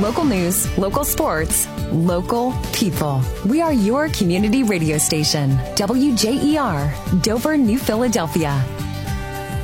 Local news, local sports, local people. We are your community radio station. WJER, Dover, New Philadelphia.